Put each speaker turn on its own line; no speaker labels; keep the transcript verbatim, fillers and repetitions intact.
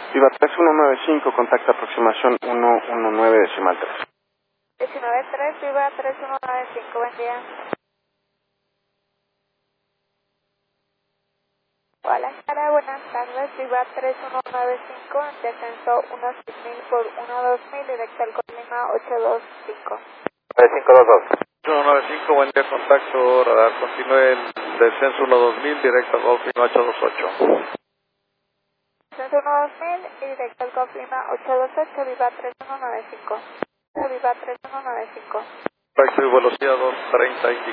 Viva tres uno nueve cinco, contacta aproximación uno uno nueve decimal tres.
diecinueve tres, Viva tres uno nueve cinco, buen día. Hola, Sara, buenas tardes, Viva tres uno nueve cinco, en descenso uno seis mil por uno dos mil, directo al Colima ocho dos cinco.
nueve cinco dos dos.
uno nueve cinco, buen día, contacto, radar, continúe el descenso uno dos mil, directo al Golf Lima ocho dos ocho.
Descenso uno dos mil y directo al Golf Lima ocho dos ocho, Viva tres uno nueve cinco. Viva tres uno nueve cinco.
Taxi, velocidad doscientos treinta,